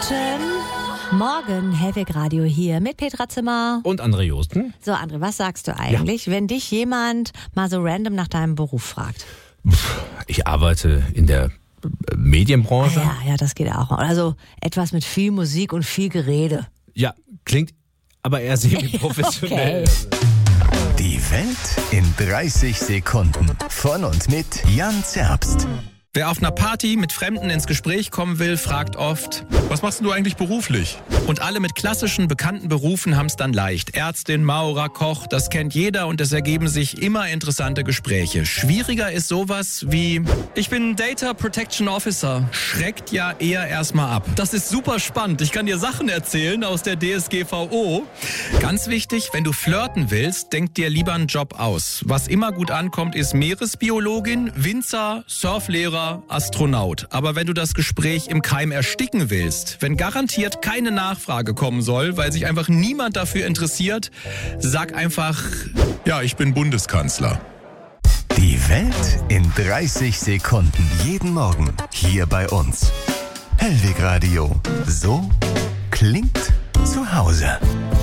Guten Morgen, Hellweg Radio hier mit Petra Zimmer. Und André Josten. So, André, was sagst du eigentlich, wenn dich jemand mal so random nach deinem Beruf fragt? Ich arbeite in der Medienbranche. Ja, das geht auch. Also etwas mit viel Musik und viel Gerede. Ja, klingt aber eher semi-professionell. Okay. Die Welt in 30 Sekunden. Von und mit Jan Zerbst. Wer auf einer Party mit Fremden ins Gespräch kommen will, fragt oft: Was machst du eigentlich beruflich? Und alle mit klassischen, bekannten Berufen haben es dann leicht. Ärztin, Maurer, Koch, das kennt jeder und es ergeben sich immer interessante Gespräche. Schwieriger ist sowas wie: Ich bin Data Protection Officer. Schreckt ja eher erstmal ab. Das ist super spannend. Ich kann dir Sachen erzählen aus der DSGVO. Ganz wichtig, wenn du flirten willst, denk dir lieber einen Job aus. Was immer gut ankommt, ist Meeresbiologin, Winzer, Surflehrer, Astronaut. Aber wenn du das Gespräch im Keim ersticken willst, wenn garantiert keine Nachfrage kommen soll, weil sich einfach niemand dafür interessiert, sag einfach: Ja, ich bin Bundeskanzler. Die Welt in 30 Sekunden. Jeden Morgen hier bei uns. Hellweg Radio. So klingt zu Hause.